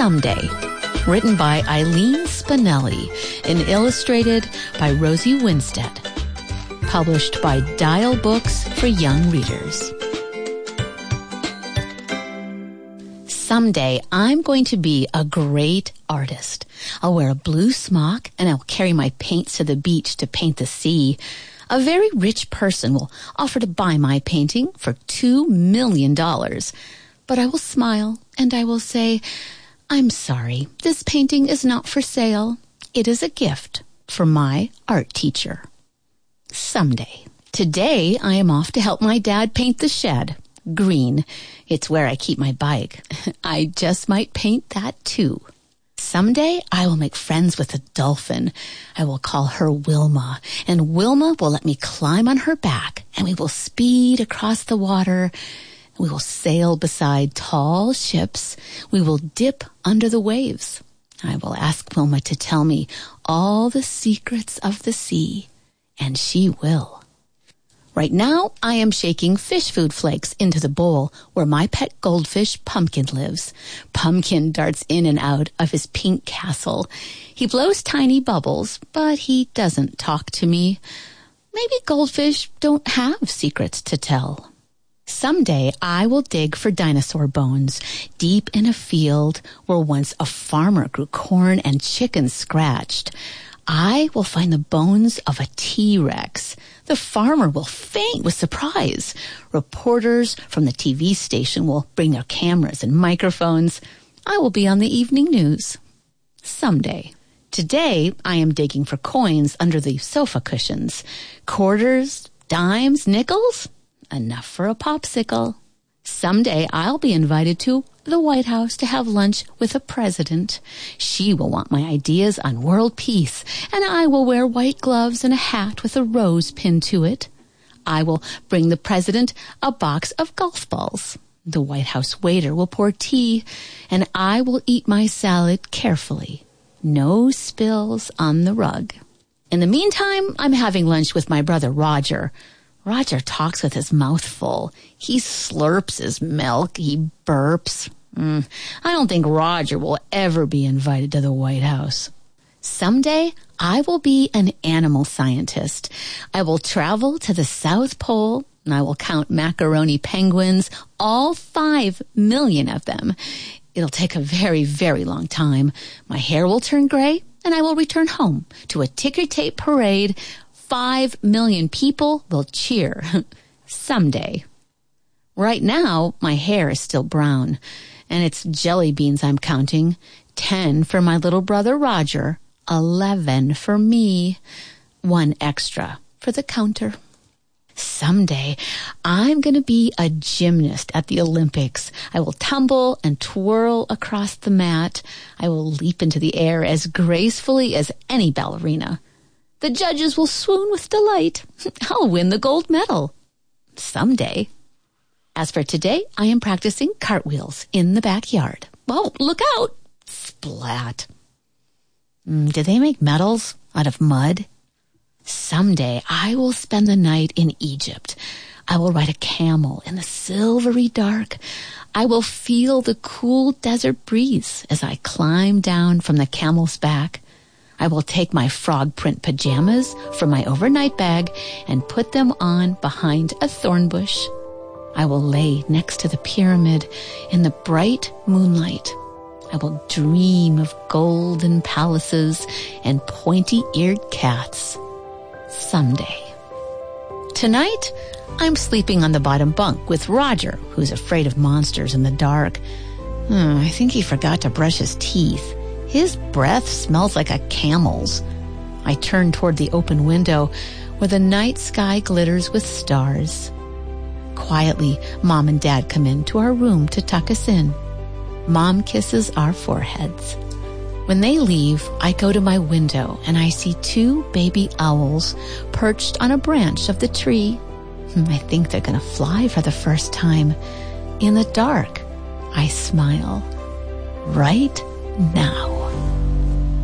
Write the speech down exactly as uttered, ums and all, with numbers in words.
Someday, written by Eileen Spinelli and illustrated by Rosie Winstead. Published by Dial Books for Young Readers. Someday, I'm going to be a great artist. I'll wear a blue smock and I'll carry my paints to the beach to paint the sea. A very rich person will offer to buy my painting for two million dollars. But I will smile and I will say, I'm sorry, this painting is not for sale. It is a gift for my art teacher. Someday. Today, I am off to help my dad paint the shed. Green. It's where I keep my bike. I just might paint that too. Someday, I will make friends with a dolphin. I will call her Wilma, and Wilma will let me climb on her back, and we will speed across the water. We will sail beside tall ships. We will dip under the waves. I will ask Wilma to tell me all the secrets of the sea, and she will. Right now, I am shaking fish food flakes into the bowl where my pet goldfish, Pumpkin, lives. Pumpkin darts in and out of his pink castle. He blows tiny bubbles, but he doesn't talk to me. Maybe goldfish don't have secrets to tell. Someday, I will dig for dinosaur bones deep in a field where once a farmer grew corn and chickens scratched. I will find the bones of a T-Rex. The farmer will faint with surprise. Reporters from the T V station will bring their cameras and microphones. I will be on the evening news. Someday. Today, I am digging for coins under the sofa cushions. Quarters, dimes, nickels? Enough for a popsicle. Someday, I'll be invited to the White House to have lunch with a president. She will want my ideas on world peace, and I will wear white gloves and a hat with a rose pinned to it. I will bring the president a box of golf balls. The White House waiter will pour tea, and I will eat my salad carefully. No spills on the rug. In the meantime, I'm having lunch with my brother Roger. Roger talks with his mouth full. He slurps his milk. He burps. Mm, I don't think Roger will ever be invited to the White House. Someday, I will be an animal scientist. I will travel to the South Pole, and I will count macaroni penguins, all five million of them. It'll take a very, very long time. My hair will turn gray, and I will return home to a ticker tape parade. Five million people will cheer. Someday. Right now, my hair is still brown, and it's jelly beans I'm counting. Ten for my little brother Roger. Eleven for me. One extra for the counter. Someday, I'm going to be a gymnast at the Olympics. I will tumble and twirl across the mat. I will leap into the air as gracefully as any ballerina. The judges will swoon with delight. I'll win the gold medal. Someday. As for today, I am practicing cartwheels in the backyard. Oh, look out! Splat. Mm, do they make medals out of mud? Someday, I will spend the night in Egypt. I will ride a camel in the silvery dark. I will feel the cool desert breeze as I climb down from the camel's back. I will take my frog print pajamas from my overnight bag and put them on behind a thorn bush. I will lay next to the pyramid in the bright moonlight. I will dream of golden palaces and pointy-eared cats. Someday. Tonight, I'm sleeping on the bottom bunk with Roger, who's afraid of monsters in the dark. Oh, I think he forgot to brush his teeth. His breath smells like a camel's. I turn toward the open window where the night sky glitters with stars. Quietly, Mom and Dad come into our room to tuck us in. Mom kisses our foreheads. When they leave, I go to my window and I see two baby owls perched on a branch of the tree. I think they're going to fly for the first time. In the dark, I smile. Right now.